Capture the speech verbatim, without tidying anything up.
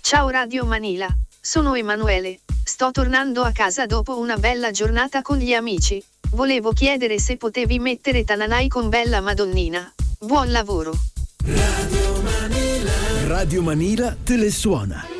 Ciao Radio Manila, sono Emanuele, sto tornando a casa dopo una bella giornata con gli amici. Volevo chiedere se potevi mettere Tananai con Bella Madonnina. Buon lavoro. Radio Manila. Radio Manila te le suona.